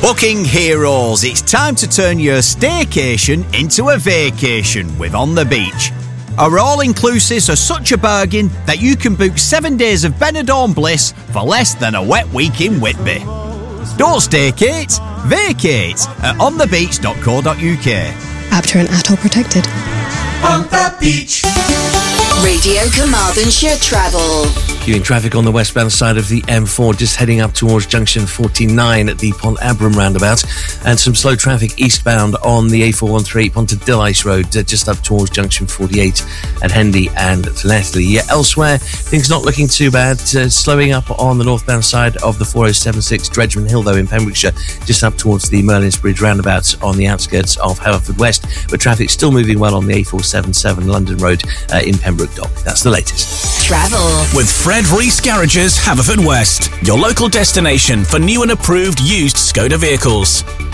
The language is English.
Booking heroes, it's time to turn your staycation into a vacation with On The Beach. Our all-inclusives are such a bargain that you can book 7 days of Benidorm bliss for less than a wet week in Whitby. Don't staycate, vacate at onthebeach.co.uk. Apter and Atoll protected. On the Beach. Radio Carmarthenshire Travel. Queuing traffic on the westbound side of the M4, just heading up towards junction 49 at the Pont Abram roundabout, and some slow traffic eastbound on the A413 Pontedillice Road, just up towards junction 48 at Hendy and Llanelli. Elsewhere, things not looking too bad. Slowing up on the northbound side of the 4076 Dredgeman Hill, though, in Pembrokeshire, just up towards the Merlin's Bridge roundabout on the outskirts of Haverfordwest, but traffic still moving well on the A477 London Road in Pembroke Dock. That's the latest. Travel with Fred Rees Garages, Haverfordwest, your local destination for new and approved used Skoda vehicles.